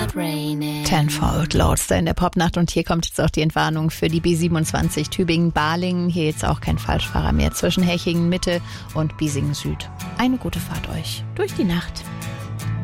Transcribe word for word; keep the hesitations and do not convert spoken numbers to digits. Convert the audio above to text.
Tenfold Lords in der Popnacht und hier kommt jetzt auch die Entwarnung für die B siebenundzwanzig Tübingen-Balingen. Hier jetzt auch kein Falschfahrer mehr zwischen Hechingen Mitte und Biesingen Süd. Eine gute Fahrt euch durch die Nacht.